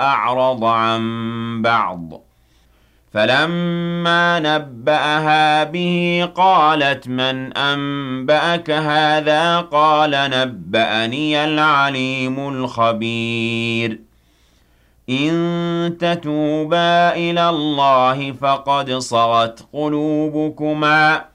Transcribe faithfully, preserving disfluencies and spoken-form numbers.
أعرض عن بعض. فلما نبأها به قالت من أنبأك هذا قال نبأني العليم الخبير إن تتوبا إلى الله فقد صغت قلوبكما